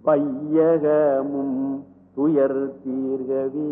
வையகமும் துயர் தீர்கவே.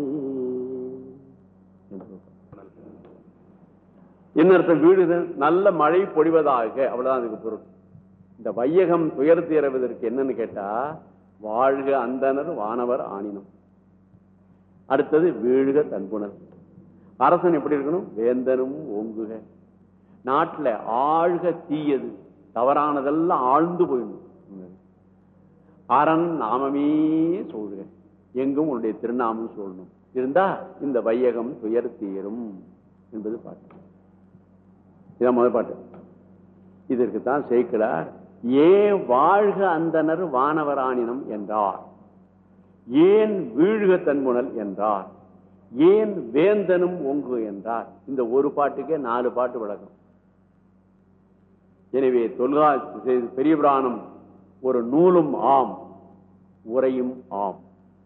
என்ன அர்த்தம்? வீடு நல்ல மழை பொழிவதாக, அவ்வளவுதான் அதுக்கு பொருள். இந்த வையகம் துயர் தீர்வதற்கு என்னன்னு கேட்டா, வாழ்க அந்தனர் வானவர் ஆணினம். அடுத்தது வீழ்க தன்புணர். அரசன் எப்படி இருக்கணும்? வேந்தனும் ஓங்குக. நாட்டுல ஆழ்க தீயது, தவறானதெல்லாம் ஆழ்ந்து போயிடணும். அரண் நாமமே சொல்க, எங்கும் உன்னுடைய திருநாமம் சொல்லணும். இருந்தா இந்த வையகம் துயர் தீரும் என்பது பாட்டு. இதான் முதல் பாட்டு. இதற்குத்தான் சேக்கிழார் ஏன் வாழ்க அந்தனர் வானவராணினம் என்றார், ஏன் வீழ்க தன்புணல் என்றார், ஏன் வேந்தனும் ஒங்கு என்றார். இந்த ஒரு பாட்டுக்கே 4 பாட்டு விளக்கம். எனவே பெரிய புராணம் ஒரு நூலும் ஆம், உரையும் ஆம்,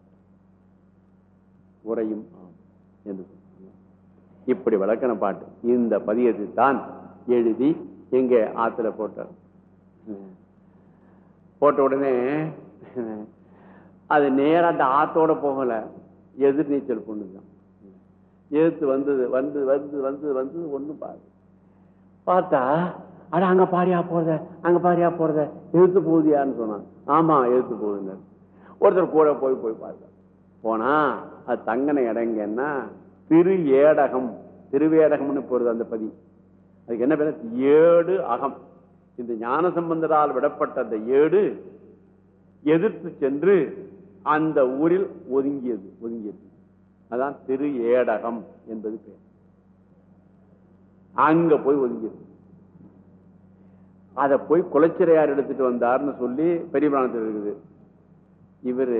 உரையும் ஆம் என்று இப்படி விளக்கண பாட்டு. இந்த பதியத்தை தான் எழுதி எங்க ஆத்துல போட்டார். போட்ட உடனே அது நேரம் அந்த ஆத்தோட போகல, எதிர் நீச்சல் பொண்ணுதான் எதிர்த்து வந்தது. வந்து வந்து வந்து வந்து ஒண்ணும் பார்த்தா, அட அங்க பாரியா போறத, அங்க பாரியா போறத, எதிர்த்து போகுதியான்னு சொன்னான். ஆமா எதிர்த்து போகுதுங்க. ஒருத்தர் கூட போய் போய் பார்த்தா, போனா அது தங்கன இடங்கன்னா திரு ஏடகம், திருவேடகம்னு போறது அந்த பதி. அதுக்கு என்ன பேரு? ஏடு அகம். இந்த ஞான சம்பந்தரால் விடப்பட்ட அந்த ஏடு எதிர்த்து சென்று அந்த ஊரில் ஒதுங்கியது. அதான் திரு ஏடகம் என்பது பேர். அங்க போய் ஒதுங்கியது. அத போய் குலச்சிறையார் எடுத்துட்டு வந்தார்னு சொல்லி பெரிய புராணத்தில் இருக்குது. இவரு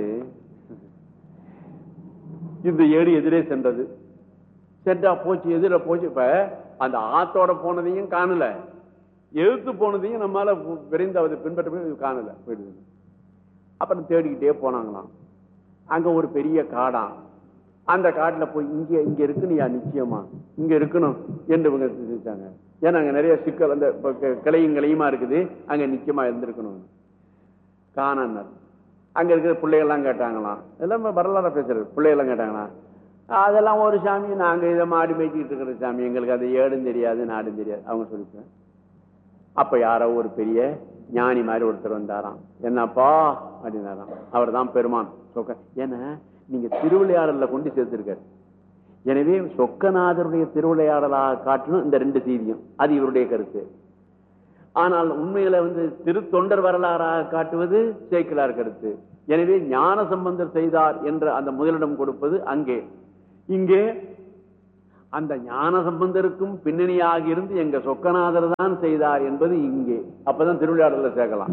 இந்த ஏடு எதிரே சென்றது. சென்றா போச்சு, எதிர போச்சு. இப்ப அந்த ஆத்தோட போனதையும் காணல, எழுத்து போனதையும் நம்மளால விரைந்து அதை பின்பற்ற காணல, போயிடுது. அப்புறம் தேடிக்கிட்டே போனாங்களாம். அங்க ஒரு பெரிய காடாம். அந்த காட்டுல போய் இங்க இருக்குன்னு நிச்சயமா இங்க இருக்கணும் என்று இவங்க நினைச்சாங்க. ஏன்னா அங்க நிறைய சிக்கல், அந்த கிளையுமா இருக்குது, அங்க நிச்சயமா இருந்திருக்கணும். காணார். அங்க இருக்கிற பிள்ளைகள்லாம் கேட்டாங்களாம், எல்லாம் வரலாறு பேசுறது. பிள்ளைகள்லாம் கேட்டாங்களாம், அதெல்லாம் ஒரு சாமி, நாங்க இதை மாடி மேய்ச்சிக்கிட்டு இருக்கிற சாமி, எங்களுக்கு அது ஏடும் தெரியாது நாடும் தெரியாது அவங்க சொல்லிப்பேன். அப்ப யாரோ ஒரு பெரிய ஞானி மாதிரி ஒருத்தர் வந்தாராம். என்னப்பா அப்படின்னாராம். அவர் தான் பெருமான் சொக்க. ஏன்னா நீங்க திருவிளையாடல கொண்டு சேர்த்திருக்காரு. எனவே சொக்கநாதருடைய திருவிளையாடலாக காட்டணும் இந்த 2 செய்தியும். அது இவருடைய கருத்து. ஆனால் உண்மையில திருத்தொண்டர் வரலாறாக காட்டுவது சேக்கிழார் கருத்து. எனவே ஞான சம்பந்தர் செய்தார் என்ற அந்த முதலிடம் கொடுப்பது அங்கே. இங்கே அந்த ஞான சம்பந்தருக்கும் பின்னணியாக இருந்து எங்க சொக்கநாதர் தான் செய்தார் என்பது இங்கே. அப்பதான் திருவிளையாடல சேர்க்கலாம்.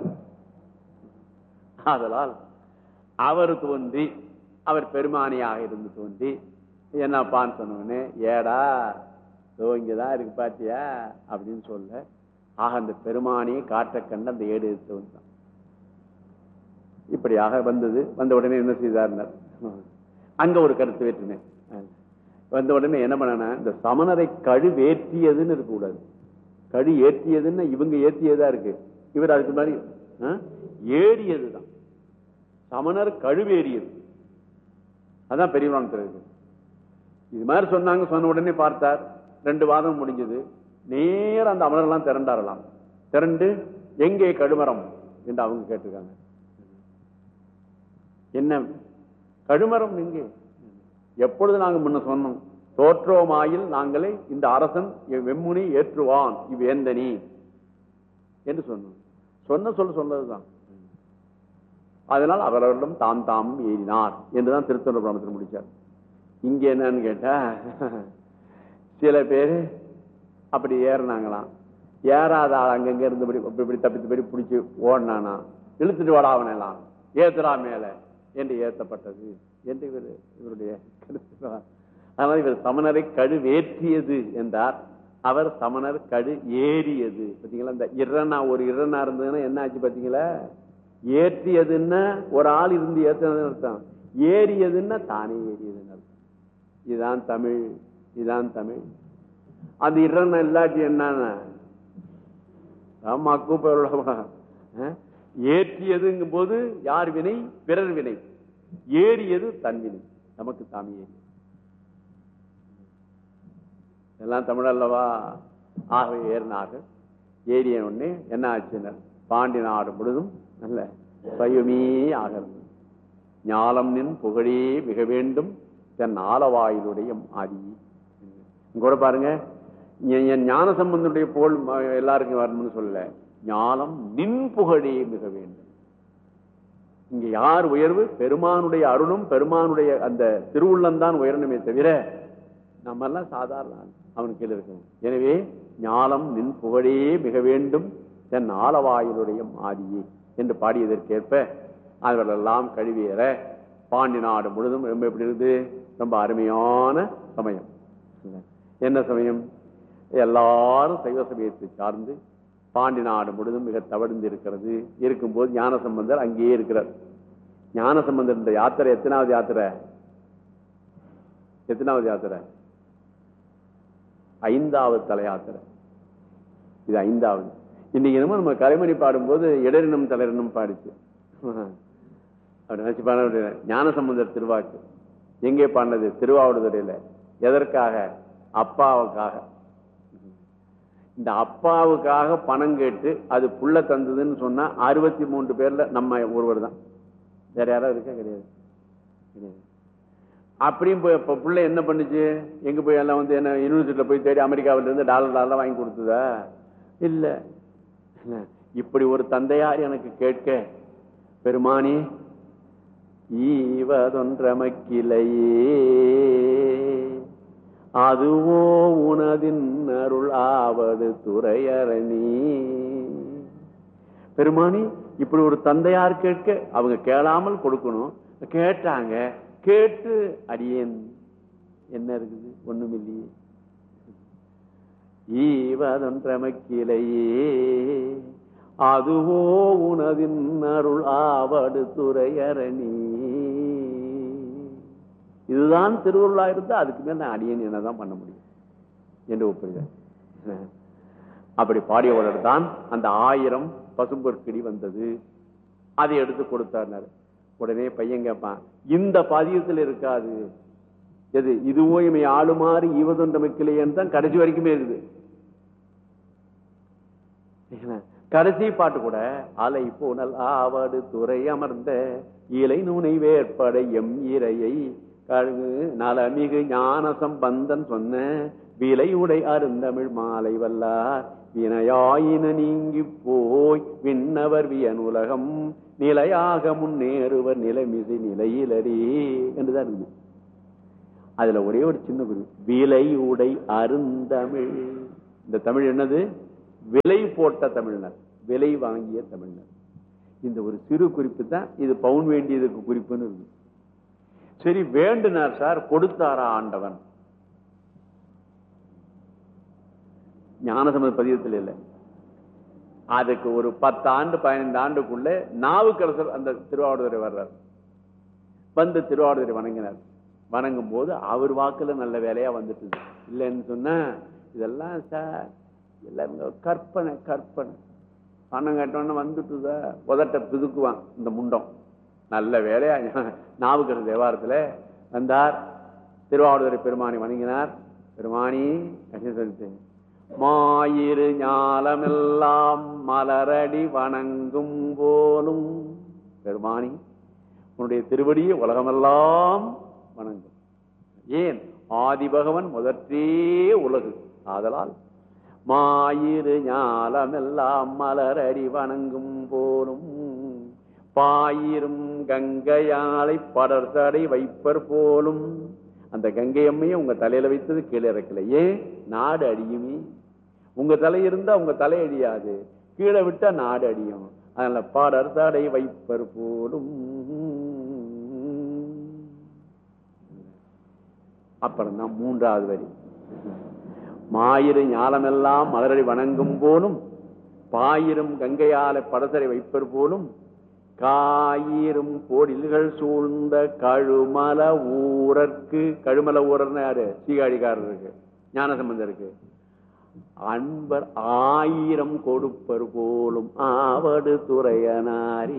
ஆதலால் அவர் தோன்றி, அவர் பெருமானியாக இருந்து தோன்றி என்னப்பான்னு சொன்னோடனே, ஏடா இங்கதான் இருக்கு பாத்தியா அப்படின்னு சொல்ல, ஆக அந்த பெருமானியை காட்ட கண்டு அந்த ஏடு எடுத்து வந்தான். இப்படியாக வந்தது. வந்த உடனே என்ன செய்தார்? அங்க ஒரு கருத்து வேற்றுமை வந்த உடனே என்ன பண்ண, இந்த சமணரை கழுவேற்றியதுன்னு இருக்கக்கூடாது. கழு ஏற்றியதுன்னு இவங்க ஏற்றியதா இருக்கு. இவர் அதுக்கு மாதிரி ஏறியதுதான். சமணர் கழுவேறியது. அதான் பெரியவரான் இருக்கு. இது மாதிரி சொன்னாங்க. சொன்ன உடனே பார்த்தார், 2 வாதம் முடிஞ்சது. நேரம் அந்த அமரர்லாம் திரண்டாரலாம். திரண்டு எங்கே கழுமரம் என்று அவங்க கேட்டிருக்காங்க. என்ன கழுமரம் எங்கே? எப்பொழுது நாங்க முன்ன சொன்னோம், தோற்றோமாயில் நாங்களே இந்த அரசன் வெம்முனி ஏற்றுவான் இவ்வேந்தனி என்று சொன்னோம். சொன்னதுதான். அதனால் அவரவர்களும் தாம் ஏறினார் என்றுதான் திருத்தொண்டர் புராணத்தில் முடிச்சார். இங்க என்னன்னு கேட்டா, சில பேரு அப்படி ஏறினாங்களாம். ஏறாத ஆள் அங்கங்க இருந்தபடி இப்படி தப்பித்தபடி பிடிச்சி ஓடினானா, இழுத்துட்டு வாடாவனெல்லாம் ஏத்துறா மேல என்று ஏற்றப்பட்டது என்று இவருடைய கருத்து. அதனால இவர் சமணரை கழுவேற்றியது என்றார். அவர் சமணர் கழு ஏறியது. பாத்தீங்களா? இந்த இரனா ஒரு இரனா இருந்ததுன்னா என்ன ஆச்சு பாத்தீங்களா? ஏற்றியதுன்னா ஒரு ஆள் இருந்து ஏற்றினதுன்னு அர்த்தம். ஏறியதுன்னா தானே ஏறியதுன்னு அர்த்தம். இதுதான் தமிழ். இதுதான் தமிழ். அது இரனா இல்லாட்டி என்னன்னா, ஆமா கூப்ப ஏற்றியதுங்கும் போது யார் வினை? பிறர் வினை. ஏறியது தன்வினை, நமக்கு தாமி ஏறி. எல்லாம் தமிழ் அல்லவா? ஆகவே ஏறினார்கள். ஏறிய உடனே என்ன ஆச்சுனர்? பாண்டி நாடு முழுதும் நல்ல பயுமே ஆகிறது. ஞாலம் நின் புகழே மிக வேண்டும் தன் ஆலவாயிலுடைய ஆதி. கூட பாருங்க, என் ஞான சம்பந்தனுடைய போல் எல்லாருக்கும் வரணும்னு சொல்லல, ஞானம் நின் புகழே மிக வேண்டும். இங்க யார் உயர்வு? பெருமானுடைய அருளும் பெருமானுடைய அந்த திருவுள்ளம்தான் உயரணுமே தவிர நம்ம எல்லாம் சாதாரண அவன் கீழே இருக்கணும். எனவே ஞானம் நின் புகழே மிக வேண்டும் தன் ஆலவாயிலுடைய ஆதியே என்று பாடியதற்கேற்ப அவர்களெல்லாம் கழுவியற பாண்டி நாடு முழுதும் ரொம்ப எப்படி இருக்குது? ரொம்ப அருமையான சமயம். என்ன சமயம்? எல்லாரும் சைவ சமயத்தை சார்ந்து பாண்டி நாடு முழுதும் மிக தவழ்ந்து இருக்கிறது. இருக்கும்போது ஞான சம்பந்தர் அங்கேயே இருக்கிறார். ஞான சம்பந்தர் இந்த யாத்திரை எத்தனாவது யாத்திரை? எத்தனாவது யாத்திரை? 5வது தலை யாத்திரை. இது 5வது. இன்னைக்கு என்னமோ நம்ம கலைமணி பாடும்போது இடரினும் தலைரினும் பாடிச்சு. அப்படி நினைச்சு பாட ஞான சம்பந்தர் திருவாக்கு எங்கே பாடினது? திருவாவடுதுறையில. எதற்காக? அப்பாவுக்காக. இந்த அப்பாவுக்காக பணம் கேட்டு அது புள்ள தந்ததுன்னு சொன்னா 63 பேர்ல நம்ம ஒருவர் தான். வேற யாராவது இருக்கா? கிடையாது. அப்படியும் இப்ப புள்ள என்ன பண்ணுச்சு? எங்க போய் எல்லாம் வந்து என்ன யூனிவர்சிட்டியில போய் தேடி அமெரிக்காவில இருந்து டாலர் வாங்கி கொடுத்ததா? இல்ல. இப்படி ஒரு தந்தையார் எனக்கு கேட்க, பெருமானி ஈவதொன்றமக்கிலையே அதுவோ உனதின் அருள் ஆவது துறையரணி. பெருமானி இப்படி ஒரு தந்தையார் கேட்க, அவங்க கேளாமல் கொடுக்கணும். கேட்டாங்க. கேட்டு அடியேன் என்ன இருக்குது? ஒண்ணுமில்லையே. ஈவதொன்றமக்கிலையே அதுவோ உனதின் அருள் ஆவடு துறையரணி. இதுதான் திருவருளா இருந்தா அதுக்கு மேல நான் அடியேன் என்னதான் பண்ண முடியும் என்று ஒப்புகிறார். அப்படி பாடியவர்கள் தான் அந்த 1000 பசும்பொற்கிடி வந்தது. அதை எடுத்து கொடுத்தார். உடனே பையன் கேட்பான், இந்த பதியத்தில் இருக்காது எது? இதுவோ இமை ஆளுமாறு ஈவதொன்றமைக்கிலையேன்னு தான் கடைசி வரைக்குமே இருக்குது. கடைசி பாட்டு கூட அலை போனல் ஆவடு துறை அமர்ந்த இலை நுனை வேற்படை எம் இறையை கழுகு நலமிகு ஞான சம்பந்தன் சொன்ன விலையுடை அருந்தமிழ் மாலை வல்லார் வினையாயின நீங்கி போய் விண்ணவர் வியனுலகம் நிலையாக முன்னேறுவர் நிலைமிசை நிலையிலரே என்றுதான் இருக்குது. அதுல ஒரே ஒரு சின்ன குறிப்பு, விலையுடை அருந்தமிழ். இந்த தமிழ் என்னது? விலை போட்ட தமிழ்னர், விலை வாங்கிய தமிழ்னர். இந்த ஒரு சிறு குறிப்பு தான் இது. பவுன் வேண்டியதுக்கு குறிப்புன்னு இருக்கு. சரி, வேண்டுனார் சார், கொடுத்தாரா ஆண்டவன்? ஞானசம்பந்த பதிகத்தில் இல்லை. அதுக்கு ஒரு 10 ஆண்டு 15 ஆண்டுக்குள்ள நாவுக்கரசர் அந்த திருவாவடுதுறை வர்றார். வந்து திருவாவடுதுறை வணங்கினார். வணங்கும் போது அவர் வாக்குல நல்ல வேலையா வந்துட்டு இல்லைன்னு சொன்ன இதெல்லாம் சார் எல்லாம் கற்பனை கற்பனை. பணம் கேட்டோன்னு வந்துட்டுதா உதட்ட பிதுக்குவான் இந்த முண்டம். நல்ல வேலையா நாவுக்கரசர் தேவாரத்துல வந்தார். திருவாவடுதுறை பெருமானி வணங்கினார். பெருமானி மாயிரு ஞாலமெல்லாம் மலரடி வணங்கும் போலும் பெருமானி உன்னுடைய திருவடியை உலகமெல்லாம் வணங்கும். ஏன்? ஆதிபகவன் முதற்றே உலகு. ஆதலால் மாயிரு ஞாலமெல்லாம் மலரடி வணங்கும் போலும் பாயிரும் கங்கையாலை படர்தடை வைப்பர் போலும். அந்த கங்கை அம்மையை உங்க தலையில வைத்தது கீழே இறக்கல. ஏன்? நாடு அடியுமே. உங்க தலை இருந்தா உங்க தலை அடியாது, கீழே விட்டா நாடு அடியும். அதனால படர்தடை வைப்பர் போலும். அப்புறம் தான் 3வது வரி, மாயிரு ஞாலமெல்லாம் மலரடி வணங்கும் போலும் பாயிரும் கங்கையால படசரை வைப்பர் போலும் காயிரும் கோடில்கள் சூழ்ந்த கழுமல ஊரற்கு. கழுமல ஊரர்னு யாரு? சீகாழிக்காரருக்கு, ஞானசம்பந்தருக்கு. அன்பர் 1000 கொடுப்பர் போலும் ஆவடு துறையனாரி.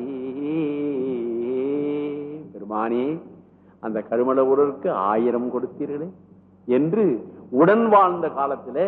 பெருமானே, அந்த கருமல ஊரருக்கு 1000 கொடுத்தீர்களே என்று உடன் வாழ்ந்த காலத்திலே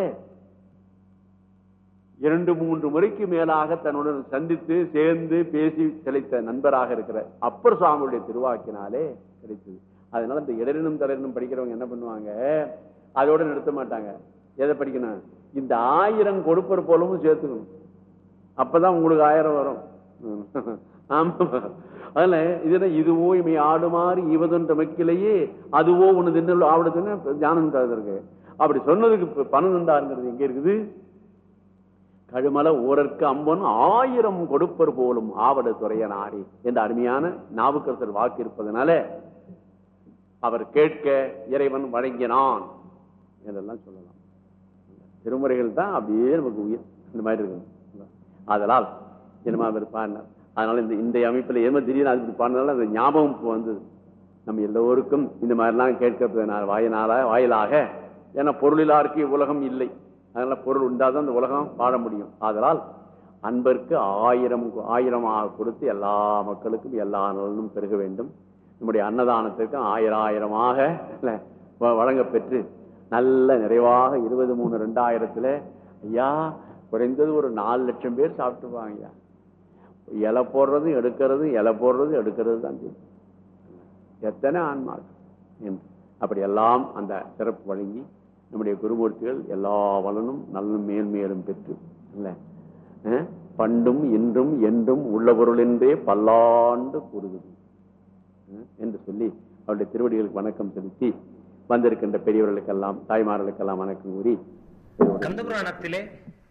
2-3 முறைக்கு மேலாக தன்னுடன் சந்தித்து சேர்ந்து பேசி கிடைத்த நண்பராக இருக்கிற அப்பர் சுவாமியுடைய திருவாக்கினாலே கிடைத்தது. அதனால இந்த இடரினும் தளரினும் படிக்கிறவங்க என்ன பண்ணுவாங்க, அதோட நிறுத்த மாட்டாங்க. எதை படிக்கணும்? இந்த 1000 கொடுப்பர் போலவும் சேர்த்துக்கணும். அப்பதான் உங்களுக்கு 1000 வரும். ஆமா. அதனால இதுனா இதுவோ இமை ஆடுமாறு இவதொன்ற மக்கிலேயே அதுவோ ஒண்ணு தின்னு ஆவிடத்துன்னு ஞானம் இருக்கு. அப்படி சொன்னதுக்கு பணம் தந்தாருங்கிறது எங்க இருக்குது? கழுமல ஊரற்கு அம்பன் 1000 கொடுப்பர் போலும் ஆவட துறையனாரி என்ற அருமையான நாவுக்கரசர் வாக்கு இருப்பதனால அவர் கேட்க இறைவன் வழங்கினான் என்றெல்லாம் சொல்லலாம். திருமுறைகள் தான் அப்படியே நமக்கு உயிர் இந்த மாதிரி இருக்கு. அதனால் என்னமா அவர் பாடினார். அதனால இந்த அமைப்புல ஏமா திடீர்னு அது பாடினால அந்த ஞாபகம் வந்தது. நம்ம எல்லோருக்கும் இந்த மாதிரிலாம் கேட்கறதுனால வாயிலாக, ஏன்னா பொருளிலாருக்கு உலகம் இல்லை, அதனால பொருள் உண்டாதான் அந்த உலகம் வாழ முடியும். அதனால் அன்பருக்கு 1000 கொடுத்து எல்லா மக்களுக்கும் எல்லா நலனும் பெருக வேண்டும். நம்முடைய அன்னதானத்திற்கும் 1000 வழங்க பெற்று நல்ல நிறைவாக 23-2000 ஐயா குறைந்தது ஒரு 4 லட்சம் பேர் சாப்பிட்டுருவாங்க. ஐயா இலை போடுறது எடுக்கிறது, இலை போடுறது எடுக்கிறது தான் எத்தனை ஆன்மார்கள் என்று அப்படி எல்லாம் அந்த சிறப்பு வழங்கி நம்முடைய குருமூர்த்திகள் எல்லா வளனும் நல்லும் மேன்மேலும் பெற்று இல்ல பண்டும் இன்றும் என்றும் உள்ள பொருள் என்றே பல்லாண்டு கூறுகிறது என்று சொல்லி அவருடைய திருவடிகளுக்கு வணக்கம் செலுத்தி வந்திருக்கின்ற பெரியவர்களுக்கெல்லாம் தாய்மார்களுக்கெல்லாம் வணக்கம் கூறி, கந்தபுராணத்திலே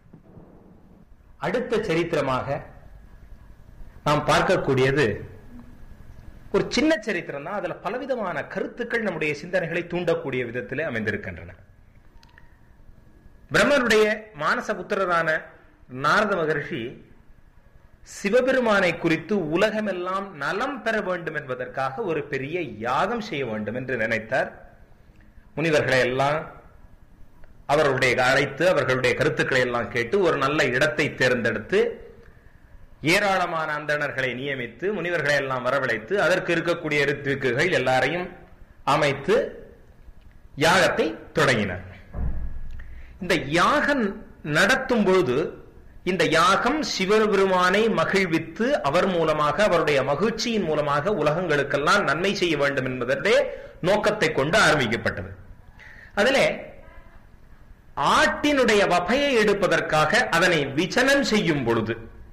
அடுத்த சரித்திரமாக நாம் பார்க்கக்கூடியது ஒரு சின்ன சரித்திரம் தான். அதுல பலவிதமான கருத்துக்கள் நம்முடைய சிந்தனைகளை தூண்டக்கூடிய விதத்திலே அமைந்திருக்கின்றன. பிரம்மனுடைய மானச புத்திரரான நாரத மகர்ஷி சிவபெருமானை குறித்து உலகமெல்லாம் நலம் பெற வேண்டும் என்பதற்காக ஒரு பெரிய யாகம் செய்ய வேண்டும் என்று நினைத்தார். முனிவர்களை எல்லாம் அவர்களுடைய அழைத்து அவர்களுடைய கருத்துக்களை எல்லாம் கேட்டு ஒரு நல்ல இடத்தை தேர்ந்தெடுத்து ஏராளமான அந்தணர்களை நியமித்து முனிவர்களை எல்லாம் வரவழைத்து அதற்கு இருக்கக்கூடிய ரித்விக்குகள் எல்லாரையும் அமைத்து யாகத்தை தொடங்கினார். இந்த யாகம் நடத்தும் பொழுது இந்த யாகம் சிவபெருமானை மகிழ்வித்து அவர் மூலமாக அவருடைய மகிழ்ச்சியின் மூலமாக உலகங்களுக்கெல்லாம் நன்மை செய்ய வேண்டும் என்பதே நோக்கத்தை கொண்டு ஆரம்பிக்கப்பட்டது. அதிலே ஆட்டினுடைய வபையை எடுப்பதற்காக அதனை விசனம் செய்யும் பொழுது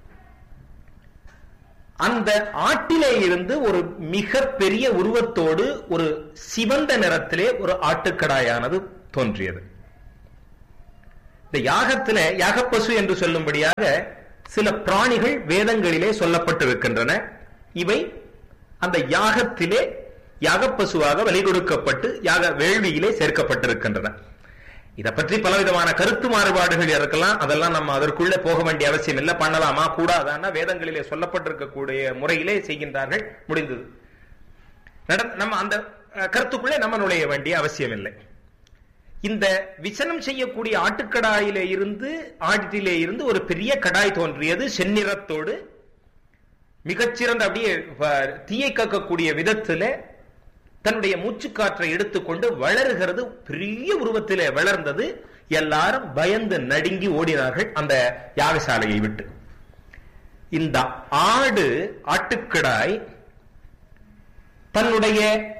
அந்த ஆட்டிலே இருந்து ஒரு மிக பெரிய உருவத்தோடு ஒரு சிவந்த நிறத்திலே ஒரு ஆட்டுக்கடாயானது தோன்றியது. இந்த யாகத்திலே யாகப்பசு என்று சொல்லும்படியாக சில பிராணிகள் வேதங்களிலே சொல்லப்பட்டிருக்கின்றன. இவை அந்த யாகத்திலே யாகப்பசுவாக வழி கொடுக்கப்பட்டு யாக வேள்வியிலே சேர்க்கப்பட்டிருக்கின்றன. இதை பற்றி பலவிதமான கருத்து மாறுபாடுகள் இருக்கலாம். அதெல்லாம் நம்ம அதற்குள்ளே போக வேண்டிய அவசியம் இல்லை. பண்ணலாமா கூடாதான்னா வேதங்களிலே சொல்லப்பட்டிருக்கக்கூடிய முறையிலே செய்கின்றார்கள், முடிந்தது. நம்ம அந்த கருத்துக்குள்ளே நம்ம நுழைய வேண்டிய அவசியம் இல்லை. இந்த விசனம் செய்யக்கூடிய ஆட்டுக்கடாயிலே இருந்து ஒரு பெரிய கடாய் தோன்றியது. செந்நிறத்தோடு மிகச்சிறந்த அப்படியே தீயை காக்கக்கூடிய விதத்திலே தன்னுடைய மூச்சுக்காற்றை எடுத்துக்கொண்டு வளர்கிறது. பெரிய உருவத்திலே வளர்ந்தது. எல்லாரும் பயந்து நடுங்கி ஓடினார்கள் அந்த யாகசாலையை விட்டு. இந்த ஆட்டுக்கடாய் தன்னுடைய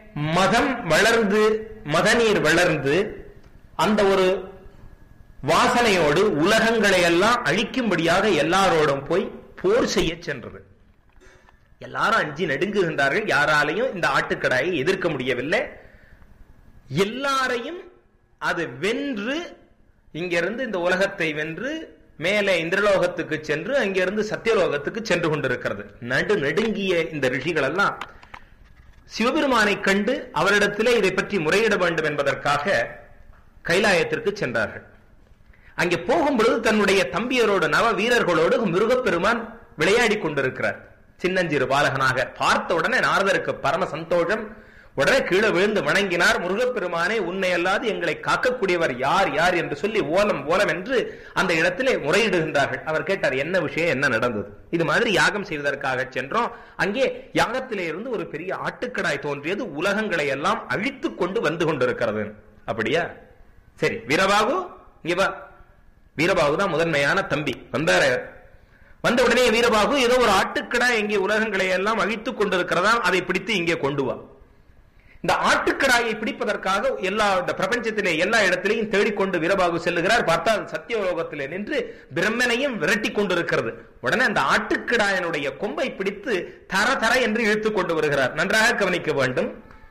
மதநீர் வளர்ந்து அந்த ஒரு வாசனையோடு உலகங்களை எல்லாம் அழிக்கும்படியாக எல்லாரோடும் போய் போர் செய்ய சென்றது. எல்லாரும் அஞ்சி நடுங்குகின்றார்கள். யாராலையும் இந்த ஆட்டுக்கடாயை எதிர்க்க முடியவில்லை. எல்லாரையும் அது வென்று இங்கிருந்து இந்த உலகத்தை வென்று மேலே இந்திரலோகத்துக்கு சென்று அங்கிருந்து சத்தியலோகத்துக்கு சென்று கொண்டிருக்கிறது. நடுங்கிய இந்த ரிஷிகள் எல்லாம் சிவபெருமானை கண்டு அவரிடத்திலே இதை பற்றி முறையிட வேண்டும் என்பதற்காக கைலாயத்திற்கு சென்றார்கள். அங்கே போகும்பொழுது தன்னுடைய தம்பியரோடு நவ வீரர்களோடு முருகப்பெருமான் விளையாடி கொண்டிருக்கிறார். சின்னஞ்சிறு பாலகனாக பார்த்த உடனே நாரதருக்கு பரம சந்தோஷம். உடனே கீழே விழுந்து வணங்கினார். முருகப்பெருமானே, உன்னை அல்லாது எங்களை காக்கக்கூடியவர் யார் யார் என்று சொல்லி ஓலம் ஓலம் என்று அந்த இடத்திலே முறையிடுகின்றார்கள். அவர் கேட்டார், என்ன விஷயம், என்ன நடந்தது? இது மாதிரி யாகம் செய்வதற்காக சென்றோம், அங்கே யாகத்திலே இருந்து ஒரு பெரிய ஆட்டுக்கடாய் தோன்றியது, உலகங்களை எல்லாம் அழித்து கொண்டு வந்து கொண்டிருக்கிறது. அப்படியா? சரி, வீரபாகு இங்க வா. வீரபாகு தான் முதன்மையான தம்பி. வந்தார வந்த உடனே வீரபாகு, ஏதோ ஒரு ஆட்டுக்கடா எங்கே உலகங்களை எல்லாம் அழித்துக் கொண்டிருக்கிறதா, அதை பிடித்து இங்கே கொண்டு வா. இந்த ஆட்டுக்கடாயை பிடிப்பதற்காக எல்லா பிரபஞ்சத்திலே எல்லா இடத்திலையும் தேடிக்கொண்டு வீரபாகு செல்லுகிறார். பார்த்தால் சத்தியலோகத்திலே நின்று பிரம்மனையும் விரட்டி கொண்டிருக்கிறது. உடனே அந்த ஆட்டுக்கடாயனுடைய கொம்பை பிடித்து தர தர என்று இழுத்துக் கொண்டு வருகிறார். நன்றாக கவனிக்க வேண்டும்.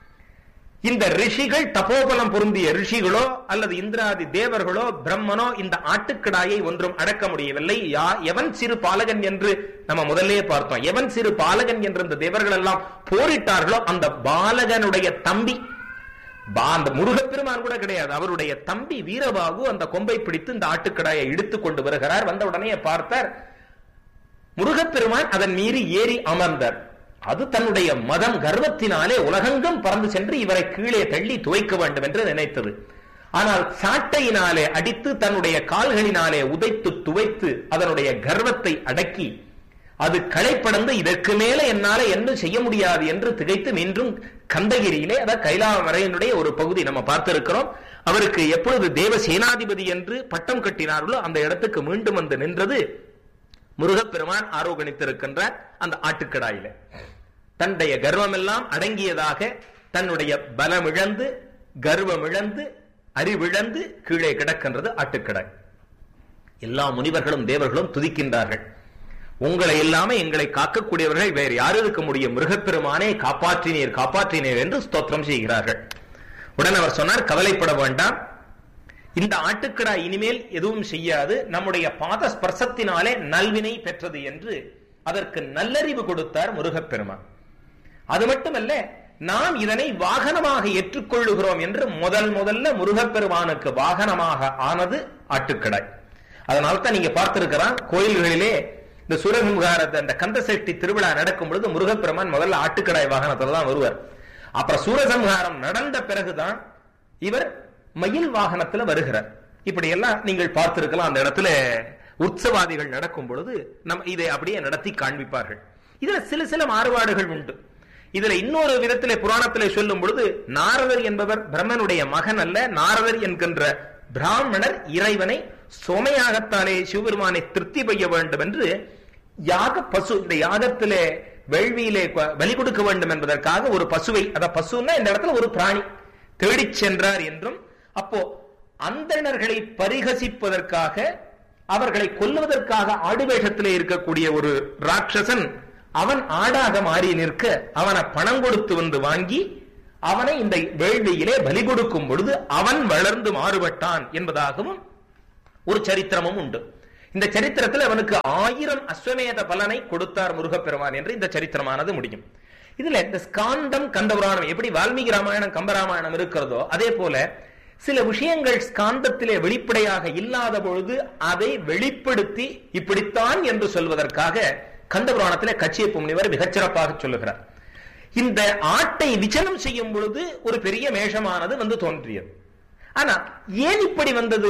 இந்த ரிஷிகள், தபோபலம் பொருந்திய ரிஷிகளோ அல்லது இந்திராதி தேவர்களோ பிரம்மனோ இந்த ஆட்டுக்கடாயை ஒன்றும் அடக்க முடியவில்லை. எவன் சிறு பாலகன் என்று நம்ம முதல்லே பார்த்தோம். எவன் சிறு பாலகன் என்று இந்த தேவர்கள் எல்லாம் போரிட்டார்களோ அந்த பாலகனுடைய தம்பி, அந்த முருகப்பெருமான் கூட கிடையாது, அவருடைய தம்பி வீரபாகு அந்த கொம்பை பிடித்து இந்த ஆட்டுக்கடாயை இழுத்துக் கொண்டு வருகிறார். வந்த உடனே பார்த்தார், முருகப்பெருமான் அதன் மீறி ஏறி அமர்ந்தார். அது தன்னுடைய மதம் கர்வத்தினாலே உலகெங்கும் பறந்து சென்று இவரை கீழே தள்ளி துவைக்க வேண்டும் என்று நினைத்தது. ஆனால் சாட்டையினாலே அடித்து தன்னுடைய கால்களினாலே உதைத்து துவைத்து அதனுடைய கர்வத்தை அடக்கி அது களைப்படந்து இதற்கு மேலே என்னால என்ன செய்ய முடியாது என்று திகைத்து மீண்டும் கந்தகிரியிலே, அதாவது கைலாமரையினுடைய ஒரு பகுதி நம்ம பார்த்திருக்கிறோம், அவருக்கு எப்பொழுது தேவ சேனாதிபதி என்று பட்டம் கட்டினார்களோ அந்த இடத்துக்கு மீண்டும் வந்து நின்றது முருகப்பெருமான் ஆரோகணித்திருக்கின்றார். அந்த ஆட்டுக்கடாயில தன்னுடைய கர்வம் எல்லாம் அடங்கியதாக தன்னுடைய பலம் இழந்து கர்வம் இழந்து அறிவிழந்து கீழே கிடக்கின்றது ஆட்டுக்கடாய். எல்லா முனிவர்களும் தேவர்களும் துதிக்கின்றார்கள். உங்களை எல்லாமே எங்களை காக்கக்கூடியவர்கள் வேறு யாரு இருக்க முடியும்? முருகப்பெருமானே காப்பாற்றினீர் காப்பாற்றினீர் என்று ஸ்தோத்திரம் செய்கிறார்கள். உடனே அவர் சொன்னார், கவலைப்பட வேண்டாம், இந்த ஆட்டுக்கடாய் இனிமேல் எதுவும் செய்யாது, நம்முடைய பாத ஸ்பர்சத்தினாலே நல்வினை பெற்றது என்று அதற்கு நல்லறிவு கொடுத்தார் முருகப்பெருமான். அது மட்டுமல்ல, நாம் இதனை வாகனமாக ஏற்றுக்கொள்ளுகிறோம் என்று முதல்ல முருகப்பெருமானுக்கு வாகனமாக ஆனது ஆட்டுக்கடாய். அதனால்தான் நீங்க பார்த்திருக்கிறான் கோயில்களிலே இந்த சூரசம்ஹாரத்தை, அந்த கந்தசஷ்டி திருவிழா நடக்கும் பொழுது முருகப்பெருமான் முதல்ல ஆட்டுக்கடாய் வாகனத்துல தான் வருவார். அப்புறம் சூரசம்ஹாரம் நடந்த பிறகுதான் இவர் மயில் வாகனத்துல வருகிறார். இப்படி எல்லாம் நீங்கள் பார்த்திருக்கலாம். அந்த இடத்துல உற்சவாதிகள் நடக்கும் பொழுது நம்ம இதை அப்படியே நடத்தி காண்பிப்பார்கள். இதுல சில மாறுபாடுகள் உண்டு. இதுல இன்னொரு விதத்திலே புராணத்திலே சொல்லும் பொழுது, நாரதர் என்பவர் பிரம்மனுடைய மகன் அல்ல, நாரதர் என்கின்ற பிராமணர் இறைவனை சோமயாகத்தாலே சிவபெருமானை திருப்தி செய்ய வேண்டும் என்று யாக பசு, இந்த யாகத்திலே வேள்வியிலே பலி கொடுக்க வேண்டும் என்பதற்காக ஒரு பசுவை, அத பசுன்னா இந்த இடத்துல ஒரு பிராணி தேடி சென்றார் என்றும், அப்போ அந்தணர்களை பரிகசிப்பதற்காக அவர்களை கொல்லுவதற்காக ஆடுவேஷத்திலே இருக்கக்கூடிய ஒரு ராட்சசன் அவன் ஆடாக மாறி நிற்க அவனை பணம் கொடுத்து வந்து வாங்கி அவனை இந்த வேள்வியிலே பலி கொடுக்கும் பொழுது அவன் வளர்ந்து மாறுபட்டான் என்பதாகவும் ஒரு சரித்திரமும் உண்டு. இந்த சரித்திரத்தில் அவனுக்கு 1000 அஸ்வமேத பலனை கொடுத்தார் முருகப்பெருமான் என்று இந்த சரித்திரமானது முடியும். இதுல இந்த ஸ்காந்தம் கந்தபுராணம் எப்படி வால்மீகி ராமாயணம் கம்பராமாயணம் இருக்கிறதோ அதே போல சில விஷயங்கள் ஸ்காந்தத்திலே வெளிப்படையாக இல்லாத பொழுது அதை வெளிப்படுத்தி இப்படித்தான் என்று சொல்வதற்காக கந்தபுராணத்திலே கச்சியப்ப முனிவர் மிகச்சிறப்பாக சொல்லுகிறார். இந்த ஆட்டை விசனம் செய்யும் பொழுது ஒரு பெரிய மேஷமானது வந்து தோன்றியது. ஆனா ஏன் இப்படி வந்தது?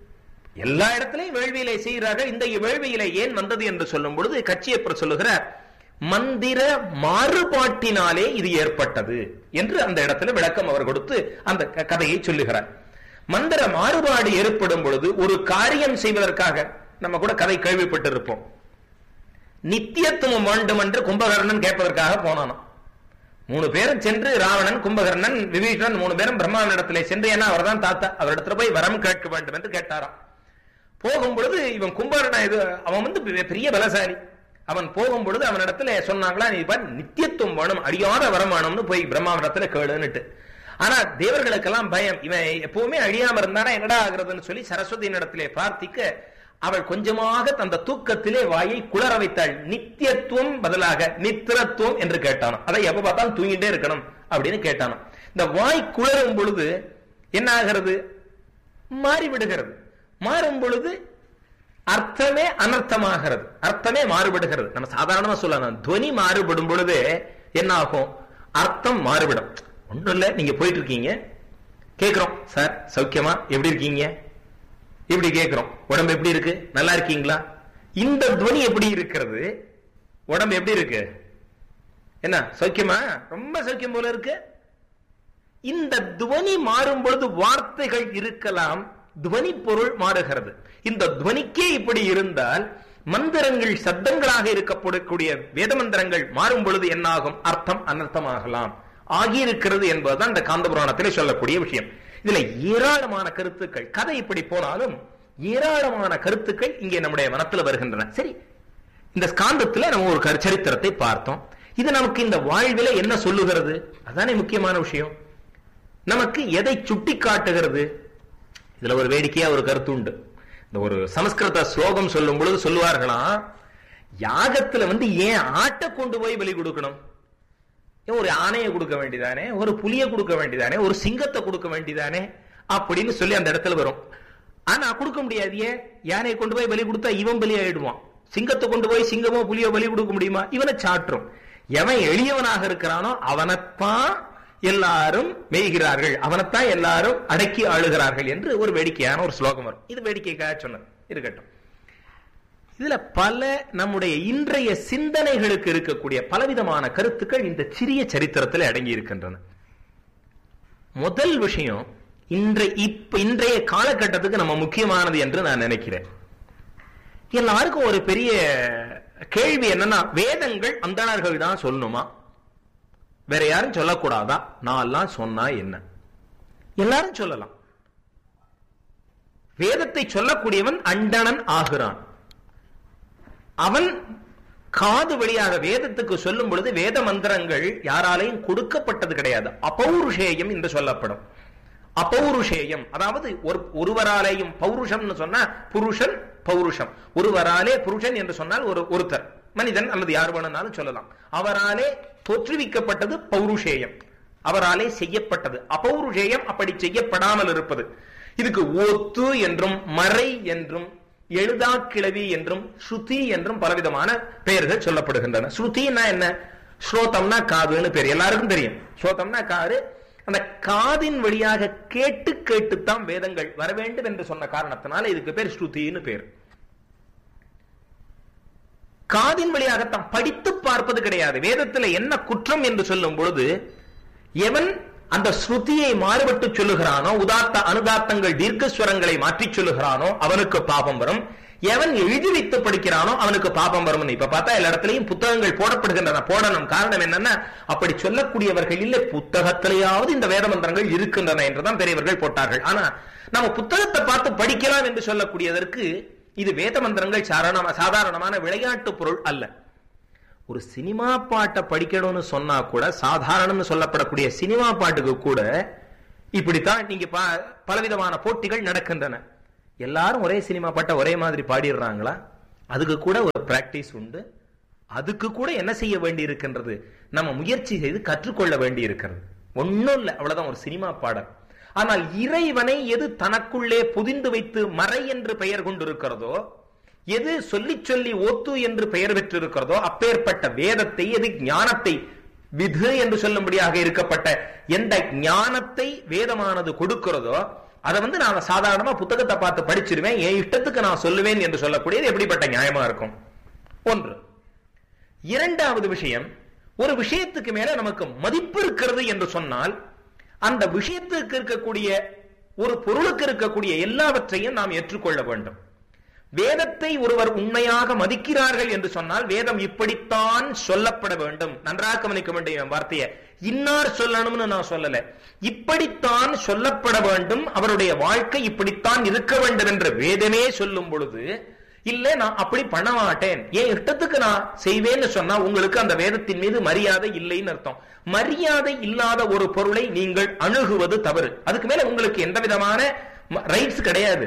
எல்லா இடத்திலையும் வேள்வியிலே செய்கிறார்கள், இந்த வேள்வியிலே ஏன் வந்தது என்று சொல்லும் பொழுது கச்சியப்பர் சொல்லுகிறார், மந்திர மாறுபாட்டினாலே இது ஏற்பட்டது என்று அந்த இடத்துல விளக்கம் அவர் கொடுத்து அந்த கதையை சொல்லுகிறார். மந்திர மாறுபாடு ஏற்படும் பொழுது ஒரு காரியம் செய்வதற்காக நம்ம கூட கதை கேள்விப்பட்டிருப்போம். நித்தியத்துவம் வேண்டும் என்று கும்பகர்ணன் கேட்பதற்காக போனான். 3 பேரும் சென்று ராவணன், கும்பகர்ணன், விபீஷணன் 3 பேரும் பிரம்மாவினிடத்திலே சென்று, ஏன்னா அவர் தான் தாத்தா, அவரிடத்துல போய் வரம் கேட்க வேண்டும் என்று கேட்டாராம். போகும் பொழுது இவன் கும்பகர்ணன், இது அவன் வந்து பெரிய பலசாலி, அவன் போகும் பொழுது அவனிடத்துல சொன்னாங்களா, நீ நித்தியத்துவம் வேணும், அழியாத வரம் வேணும்னு போய் பிரம்மாவிடத்துல கேளுன்னுட்டு. ஆனா தேவர்களுக்கெல்லாம் பயம், இவன் எப்பவுமே அழியாம இருந்தானா என்னடா ஆகுறதுன்னு சொல்லி சரஸ்வதியின் இடத்திலே பிரார்த்திக்க அவள் கொஞ்சமாக தந்த தூக்கத்திலே வாயை குளர வைத்தாள். நித்தியத்துவம் பதிலாக நித்திரத்துவம் என்று கேட்டானோ, அதை எப்ப பார்த்தாலும் தூங்கிட்டே இருக்கணும் அப்படின்னு கேட்டானோ. இந்த வாய் குளரும் பொழுது என்ன ஆகிறது? மாறிவிடுகிறது. மாறும் பொழுது அர்த்தமே அனர்த்தமாகிறது, அர்த்தமே மாறுபடுகிறது. நம்ம சாதாரணமா சொல்லலாம், துவனி மாறுபடும் பொழுது என்ன ஆகும்? அர்த்தம் மாறுபடும். ஒன்றும் இல்ல, நீங்க போயிட்டு இருக்கீங்க, கேக்குறோம், சார் சௌக்கியமா, எப்படி இருக்கீங்க, எப்படி கேக்குறோம், உடம்பு எப்படி இருக்கு, நல்லா இருக்கீங்களா? இந்த துவனி எப்படி இருக்கிறது? உடம்பு எப்படி இருக்கு, என்ன சௌக்கியமா, ரொம்ப சௌக்கியம் போல இருக்கு. இந்த துவனி மாறும் பொழுது வார்த்தைகள் இருக்கலாம், துவனி பொருள் மாறுகிறது. இந்த துவனிக்கே இப்படி இருந்தால் மந்திரங்கள் சப்தங்களாக இருக்கப்படக்கூடிய வேத மந்திரங்கள் மாறும் பொழுது என்னாகும்? அர்த்தம் அனர்த்தமாகலாம், ஆகியிருக்கிறது என்பதுதான் இந்த காந்த புராணத்திலே சொல்லக்கூடிய விஷயம். இதுல ஏராளமான கருத்துக்கள், கதை இப்படி போனாலும் ஏராளமான கருத்துக்கள் இங்கே நம்முடைய மனத்தில் வருகின்றன. சரி, இந்த ஸ்காந்தத்துல நம்ம ஒரு சரித்திரத்தை பார்த்தோம். இது நமக்கு இந்த வாழ்வில என்ன சொல்லுகிறது? அதானே முக்கியமான விஷயம். நமக்கு எதை சுட்டி காட்டுகிறது? இதுல ஒரு வேடிக்கையா ஒரு கருத்து உண்டு. இந்த ஒரு சமஸ்கிருத ஸ்லோகம் சொல்லும் பொழுது சொல்லுவார்களாம், யாகத்துல ஏன் ஆட்டை கொண்டு போய் பலி கொடுக்கணும்? ஒரு ஆணையை கொடுக்க வேண்டியதானே, ஒரு புலியை கொடுக்க வேண்டியதானே, ஒரு சிங்கத்தை கொடுக்க வேண்டியதானே அப்படின்னு சொல்லி அந்த இடத்துல வரும். ஆனா கொடுக்க முடியாது. ஏன்? யானையை கொண்டு போய் பலி கொடுத்தா இவன் பலி ஆயிடுவான். சிங்கத்தை கொண்டு போய் சிங்கமோ புலியோ பலி கொடுக்க முடியுமா? இவனை சாற்றும். எவன் எளியவனாக இருக்கிறானோ அவனைத்தான் எல்லாரும் மேய்கிறார்கள், அவனைத்தான் எல்லாரும் அடக்கி ஆளுகிறார்கள் என்று ஒரு வேடிக்கையான ஒரு ஸ்லோகம் வரும். இது வேடிக்கைக்காக சொன்னது இருக்கட்டும். இதுல பல நம்முடைய இன்றைய சிந்தனைகளுக்கு இருக்கக்கூடிய பலவிதமான கருத்துக்கள் இந்த சிறிய சரித்திரத்தில் அடங்கி இருக்கின்றன. முதல் விஷயம், இன்றைய காலகட்டத்துக்கு நம்ம முக்கியமானது என்று நான் நினைக்கிறேன். எல்லாருக்கும் ஒரு பெரிய கேள்வி என்னன்னா, வேதங்கள் அந்தணர்கள் தான் சொல்லணுமா, வேற யாரும் சொல்லக்கூடாதா? நான் சொன்னா என்ன? எல்லாரும் சொல்லலாம். வேதத்தை சொல்லக்கூடியவன் அண்டணன் ஆகிறான். அவன் காது வழியாக வேதத்துக்கு சொல்லும் பொழுது வேத மந்திரங்கள் யாராலையும் கொடுக்கப்பட்டது கிடையாது. அபௌருஷேயம் என்று சொல்லப்படும். அபௌருஷேயம் அதாவது ஒருவராலேயும், பௌருஷம்னு சொன்னா புருஷன் பௌருஷம், ஒருவராலே புருஷன் என்று சொன்னால் ஒருத்தர் மனிதன் அல்லது யார் வேணும்னாலும் சொல்லலாம். அவராலே தோற்றுவிக்கப்பட்டது பௌருஷேயம், அவராலே செய்யப்பட்டது. அபௌருஷேயம் அப்படி செய்யப்படாமல் இருப்பது. இதுக்கு ஓத்து என்றும் மறை என்றும் எழுதா கிளவி என்றும் ஸ்ருதி என்றும் பலவிதமான பெயர்கள் சொல்லப்படுகின்றன. ஸ்ருதினா என்ன? ஸ்ரோதம்னா காதுன்னு பேர், எல்லாருக்கும் தெரியும். ஸ்ரோதம்னா காது. அந்த காதின் வழியாக கேட்டு கேட்டுத்தான் வேதங்கள் வர வேண்டும் என்று சொன்ன காரணத்தினால இதுக்கு பேர் ஸ்ருதின்னு பேர். காதின் வழியாகத்தான், படித்து பார்ப்பது கிடையாது. வேதத்துல என்ன குற்றம் என்று சொல்லும் பொழுது, எவன் அந்த ஸ்ருதியை மாறுபட்டு சொல்லுகிறானோ, உதாத்த அனுதாத்தங்கள் தீர்க்கஸ்வரங்களை மாற்றி சொல்லுகிறானோ அவனுக்கு பாபம் வரும். எவன் எழுதி வைத்து படிக்கிறானோ அவனுக்கு பாபம் வரும். இப்ப பார்த்தா எல்லா இடத்துலயும் புத்தகங்கள் போடப்படுகின்றன. போடணும். காரணம் என்னன்னா, அப்படி சொல்லக்கூடியவர்கள் இல்லை, புத்தகத்திலேயாவது இந்த வேத மந்திரங்கள் இருக்கின்றன என்றுதான் பெரியவர்கள் போட்டார்கள். ஆனா நம்ம புத்தகத்தை பார்த்து படிக்கலாம் என்று சொல்லக்கூடியதற்கு இது வேத மந்திரங்கள் சாதாரணமான விளையாட்டு பொருள் அல்ல. ஒரு சினிமா பாட்டை படிக்கணும்னு சொன்னா கூட, சாதாரணம்னு சொல்லப்படக்கூடிய சினிமா பாட்டுக்கு கூட இப்படித்தான் நீங்க பலவிதமான போட்டிகள் நடக்கின்றன. எல்லாரும் ஒரே சினிமா பாட்டை ஒரே மாதிரி பாடிடுறாங்களா? அதுக்கு கூட ஒரு பிராக்டிஸ் உண்டு. அதுக்கு கூட என்ன செய்ய வேண்டி இருக்கின்றது? நம்ம முயற்சி செய்து கற்றுக்கொள்ள வேண்டி இருக்கிறது. ஒன்னும் இல்லை, அவ்வளவுதான் ஒரு சினிமா பாடல். ஆனால் இறைவனை எது தனக்குள்ளே புதிந்து வைத்து மறை என்று பெயர் கொண்டிருக்கிறதோ, எது சொல்லி சொல்லி ஓத்து என்று பெயர் பெற்றிருக்கிறதோ, அப்பேற்பட்ட வேதத்தை, எது ஞானத்தை விது என்று சொல்லும்படியாக இருக்கப்பட்ட எந்த ஞானத்தை வேதமானது கொடுக்கிறதோ, அதை நான் சாதாரணமா புத்தகத்தை பார்த்து படிச்சிருவேன், என் இஷ்டத்துக்கு நான் சொல்லுவேன் என்று சொல்லக்கூடியது எப்படிப்பட்ட நியாயமா இருக்கும்? ஒன்று. இரண்டாவது விஷயம், ஒரு விஷயத்துக்கு மேல நமக்கு மதிப்பு இருக்கிறது என்று சொன்னால், அந்த விஷயத்துக்கு இருக்கக்கூடிய ஒரு பொருளுக்கு இருக்கக்கூடிய எல்லாவற்றையும் நாம் ஏற்றுக்கொள்ள வேண்டும். வேதத்தை ஒருவர் உண்மையாக மதிக்கிறார்கள் என்று சொன்னால், வேதம் இப்படித்தான் சொல்லப்பட வேண்டும். நன்றாக கவனிக்க வேண்டிய வார்த்தையை இன்னார் சொல்லணும்னு நான் சொல்லல, இப்படித்தான் சொல்லப்பட வேண்டும், அவருடைய வாழ்க்கை இப்படித்தான் இருக்க வேண்டும் என்று வேதமே சொல்லும் பொழுது, இல்ல நான் அப்படி பண்ண மாட்டேன், என் இஷ்டத்துக்கு நான் செய்வேன்னு சொன்னா உங்களுக்கு அந்த வேதத்தின் மீது மரியாதை இல்லைன்னு அர்த்தம். மரியாதை இல்லாத ஒரு பொருளை நீங்கள் அணுகுவது தவறு. அதுக்கு மேல உங்களுக்கு எந்த விதமான ரைட்ஸ் கிடையாது.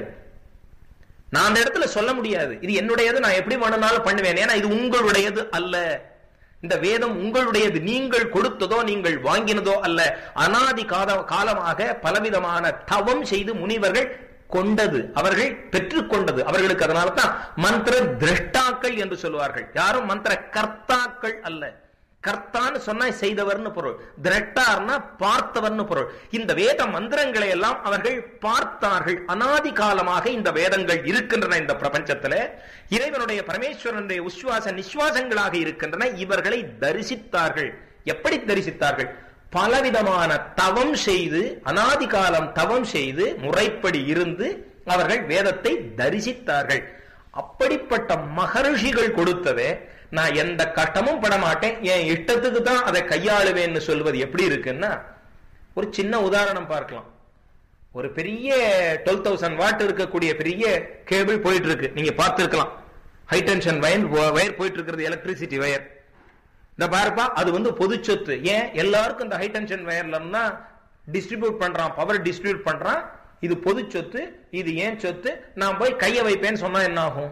நான் அந்த இடத்துல சொல்ல முடியாது, இது என்னுடையது, நான் எப்படி வேணும்னாலும் பண்ணுவேன். ஏன்னா இது உங்களுடையது அல்ல. இந்த வேதம் உங்களுடையது, நீங்கள் கொடுத்ததோ நீங்கள் வாங்கினதோ அல்ல. அனாதி காலமாக பலவிதமான தவம் செய்து முனிவர்கள் கொண்டது, அவர்கள் பெற்றுக்கொண்டது. அவர்களுக்கு அதனால தான் மந்திர திரஷ்டாக்கள் என்று சொல்லுவார்கள். யாரும் மந்திர கர்த்தாக்கள் அல்ல. கர்த்தான்னு சொன்னா செய்தவர்னு பொருள், திரட்டார்னா பார்த்தவர்னு பொருள். இந்த வேத மந்திரங்களை எல்லாம் அவர்கள் பார்த்தார்கள். அனாதி காலமாக இந்த வேதங்கள் இருக்கின்றன. இந்த பிரபஞ்சத்துல இறைவனுடைய பரமேஸ்வரனுடைய உஸ்வாச நிஸ்வாசங்களாக இருக்கின்றன. இவர்களை தரிசித்தார்கள். எப்படி தரிசித்தார்கள்? பலவிதமான தவம் செய்து, அனாதி காலம் தவம் செய்து முறைப்படி இருந்து அவர்கள் வேதத்தை தரிசித்தார்கள். அப்படிப்பட்ட மகர்ஷிகள் கொடுத்ததே நான் எந்த கஷ்டமும் பட மாட்டேன், என் இஷ்டத்துக்கு தான் அதை கையாளுவேன்னு சொல்வது எப்படி இருக்குன்னா, ஒரு சின்ன உதாரணம் பார்க்கலாம். ஒரு பெரிய 12,000 வாட் இருக்கக்கூடிய பெரிய கேபிள் போயிட்டு இருக்கு, நீங்க பார்த்திருக்கலாம். ஹை டென்ஷன் வயர் போயிட்டு இருக்கிறது, எலக்ட்ரிசிட்டி வயர். இந்த பாருப்பா, அது பொது சொத்து. ஏன் எல்லாருக்கும் இந்த ஹை டென்ஷன் வயர்ல டிஸ்ட்ரிபியூட் பண்றான், பவர் டிஸ்ட்ரிபியூட் பண்றான். இது பொது சொத்து, இது ஏன் சொத்து, நான் போய் கைய வைப்பேன்னு சொன்னா என்ன ஆகும்?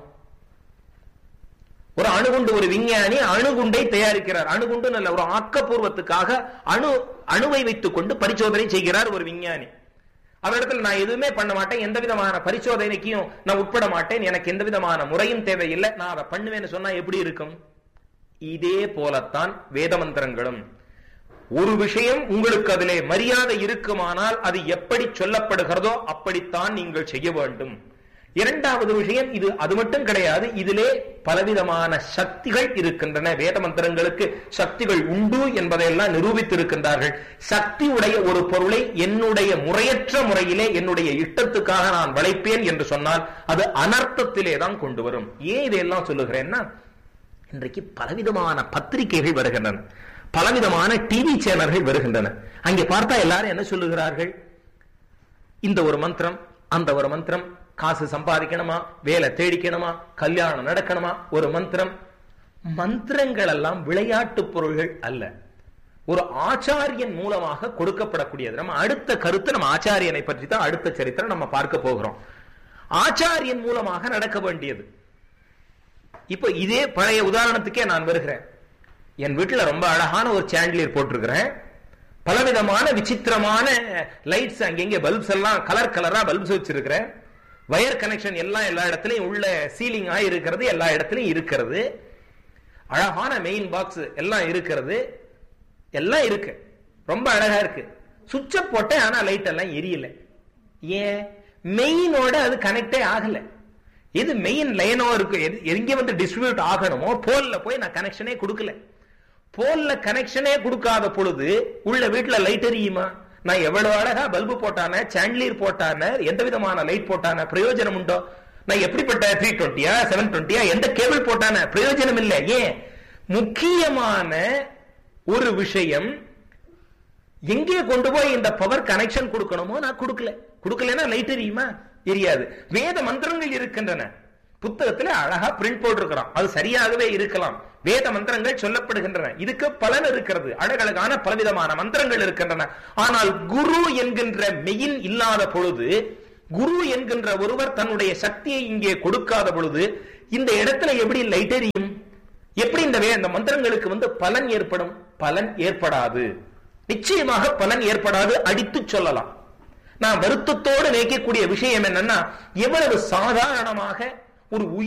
ஒரு அணுகுண்டு, ஒரு விஞ்ஞானி அணுகுண்டை தயாரிக்கிறார். அணுகுண்டு நல்ல ஒரு ஆக்கப்பூர்வத்துக்காக அணுவை வைத்துக் கொண்டு பரிசோதனை செய்கிறார் ஒரு விஞ்ஞானி. அவரிடத்தில் நான் எதுவுமே பண்ண மாட்டேன், எந்த விதமான பரிசோதனைக்கும் நான் உட்பட மாட்டேன், எனக்கு எந்த விதமான முறையும் தேவையில்லை, நான் அதை பண்ணுவேன்னு சொன்னா எப்படி இருக்கும்? இதே போலத்தான் வேத மந்திரங்களும். ஒரு விஷயம் உங்களுக்கு அதிலே மரியாதை இருக்குமானால் அது எப்படி சொல்லப்படுகிறதோ அப்படித்தான் நீங்கள் செய்ய வேண்டும். இரண்டாவது விஷயம், இது அது மட்டும் கிடையாது, இதிலே பலவிதமான சக்திகள் இருக்கின்றன. வேத மந்திரங்களுக்கு சக்திகள் உண்டு என்பதையெல்லாம் நிரூபித்திருக்கின்றார்கள். சக்தி உடைய ஒரு பொருளை என்னுடைய முறையற்ற முறையிலே என்னுடைய இஷ்டத்துக்காக நான் வளைப்பேன் என்று சொன்னால் அது அனர்த்தத்திலே தான் கொண்டு வரும். ஏன் இதையெல்லாம் சொல்லுகிறேன்னா, இன்றைக்கு பலவிதமான பத்திரிகைகள் வருகின்றன, பலவிதமான டிவி சேனல்கள் வருகின்றன. அங்கே பார்த்தா எல்லாரும் என்ன சொல்லுகிறார்கள்? இந்த ஒரு மந்திரம், அந்த ஒரு மந்திரம், காசு சம்பாதிக்கணுமா, வேலை தேடிக்கணுமா, கல்யாணம் நடக்கணுமா, ஒரு மந்திரம். மந்திரங்கள் எல்லாம் விளையாட்டு பொருள்கள் அல்ல, ஒரு ஆச்சாரியன் மூலமாக கொடுக்கப்படக்கூடியது. நம்ம அடுத்த கருத்து, நம்ம ஆச்சாரியனை பற்றி தான் அடுத்த சரித்திரம் நம்ம பார்க்க போகிறோம். ஆச்சாரியன் மூலமாக நடக்க வேண்டியது. இப்ப இதே பழைய உதாரணத்துக்கே நான் வருகிறேன். என் வீட்டுல ரொம்ப அழகான ஒரு சாண்டிலியர் போட்டிருக்கிறேன். பலவிதமான விசித்திரமான லைட்ஸ், அங்கெங்கே பல்ப்ஸ் எல்லாம் கலர் கலரா பல்ப்ஸ் வச்சிருக்கிறேன். வயர் கனெக்ஷன் எல்லாம் எல்லா இடத்துலயும் உள்ள சீலிங் ஆகி இருக்கிறது, எல்லா இடத்துலயும் இருக்கிறது. அழகான மெயின் பாக்ஸ் எல்லாம் இருக்கிறது, எல்லாம் இருக்கு, ரொம்ப அழகா இருக்கு. சுவிட்ச போட்டேன், ஆனா லைட் எல்லாம் எரியல. ஏன்? மெயினோட அது கனெக்டே ஆகல. எது மெயின் லைனோ இருக்கு, எங்க டிஸ்ட்ரிபியூட் ஆகணுமோ போல்ல போய் நான் கனெக்ஷனே கொடுக்கல. போல்ல கனெக்ஷனே கொடுக்காத பொழுது உள்ள வீட்டுல லைட் எரியுமா? நான் எவ்வளவு அழகா பல்பு போட்டான, சாண்டிலியர் போட்டான, எந்த விதமான லைட் போட்டான பிரயோஜனம் உண்டோ? நான் எப்படிப்பட்ட 320 720 எந்த கேபிள் போட்டான பிரயோஜனம் இல்லை. ஏன்? முக்கியமான ஒரு விஷயம் எங்கே கொண்டு போய் இந்த பவர் கனெக்ஷன் கொடுக்கணுமோ நான் கொடுக்கலன்னா லைட் எரியுமா? எரியாது. வேத மந்திரங்கள் இருக்கின்றன, புத்தகத்துல அழகா பிரிண்ட் போட்டிருக்கிறான், அது சரியாகவே இருக்கலாம். வேத மந்திரங்கள் சொல்லப்படுகின்றன, இதுக்கு பலன் இருக்கிறது, அழகழகான பலவிதமான மந்திரங்கள் இருக்கின்றன. ஆனால் குரு என்கின்ற மெயின் இல்லாத பொழுது, குரு என்கின்ற ஒருவர் தன்னுடைய சக்தியை இங்கே கொடுக்காத பொழுது இந்த இடத்துல எப்படி லைட் எரியும்? எப்படி இந்த மந்திரங்களுக்கு பலன் ஏற்படும்? பலன் ஏற்படாது, நிச்சயமாக பலன் ஏற்படாது, அடித்து சொல்லலாம். நான் வருத்தத்தோடு நினைக்கக்கூடிய விஷயம் என்னன்னா, எவ்வளவு சாதாரணமாக ஒரு